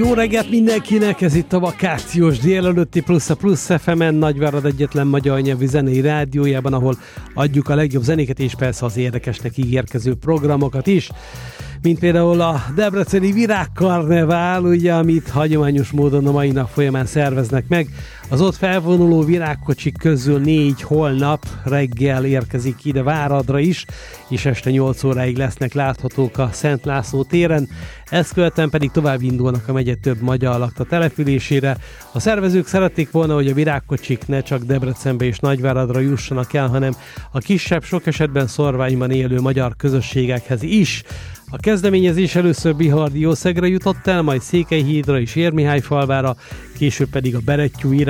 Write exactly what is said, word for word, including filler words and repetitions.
Jó reggelt mindenkinek, ez itt a vakációs délelőtti plusz a Plusz ef emen, Nagyvárad egyetlen magyar nyelvű zenei rádiójában, ahol adjuk a legjobb zenéket és persze az érdekesnek ígérkező programokat is, mint például a debreceni virágkarnevál, ugye, amit hagyományos módon a mai nap folyamán szerveznek meg. Az ott felvonuló virágkocsik közül négy holnap reggel érkezik ide Váradra is, és este nyolc óráig lesznek láthatók a Szent László téren. Ezt követően pedig tovább indulnak a megye több magyar lakta településére. A szervezők szerették volna, hogy a virágkocsik ne csak Debrecenbe és Nagyváradra jussanak el, hanem a kisebb, sok esetben szorványban élő magyar közösségekhez is. A kezdeményezés először Bihardi Jószegre jutott el, majd Székelyhídra és Érmihályfalvára, később pedig a Berettyú